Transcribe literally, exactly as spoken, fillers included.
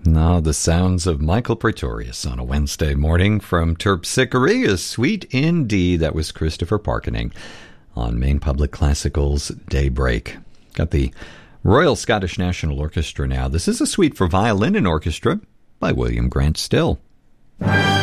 Now, the sounds of Michael Pretorius on a Wednesday morning from Terpsichore, a suite in D. That was Christopher Parkening on Maine Public Classical's Daybreak. Got the Royal Scottish National Orchestra now. This is a suite for violin and orchestra by William Grant Still.